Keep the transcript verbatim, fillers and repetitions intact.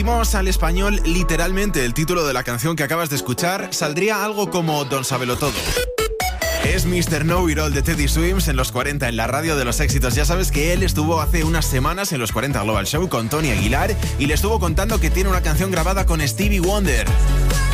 Al español, literalmente el título de la canción que acabas de escuchar saldría algo como Don Sábelo Todo. Es mister Know It All de Teddy Swims en los cuarenta en la radio de los éxitos. Ya sabes que él estuvo hace unas semanas en los cuarenta Global Show con Tony Aguilar y le estuvo contando que tiene una canción grabada con Stevie Wonder.